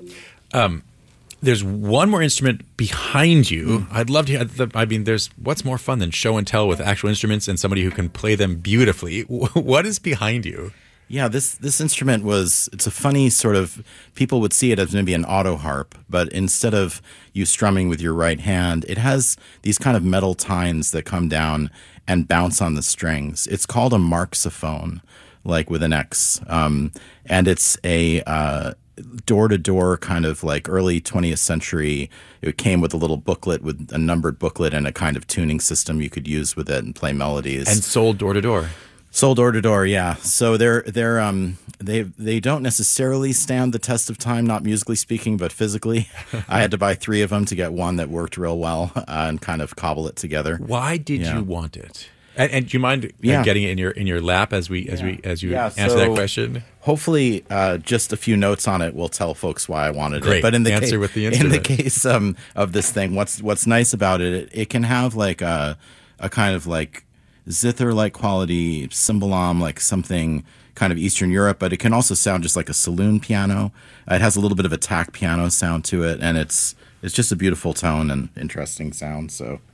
There's one more instrument behind you. I'd love to hear. I mean, what's more fun than show and tell with actual instruments and somebody who can play them beautifully? What is behind you? Yeah, this instrument it's a funny sort of, people would see it as maybe an auto harp, but instead of you strumming with your right hand, it has these kind of metal tines that come down and bounce on the strings. It's called a marxophone, like with an X. And it's a door-to-door kind of like early 20th century. It came with a little booklet, with a numbered booklet and a kind of tuning system you could use with it and play melodies. And sold door-to-door. Sold door to door, yeah. So they don't necessarily stand the test of time, not musically speaking, but physically. I had to buy 3 of them to get one that worked real well and kind of cobble it together. Why did you want it? And do you mind getting it in your lap as you answer that question? Hopefully, just a few notes on it will tell folks why I wanted Great. it. But in the Answer with the instrument. In the case of this thing, what's nice about it, it can have like a kind of like zither-like quality, cymbalom, like something kind of Eastern Europe, but it can also sound just like a saloon piano. It has a little bit of a tack piano sound to it, and it's just a beautiful tone and interesting sound. So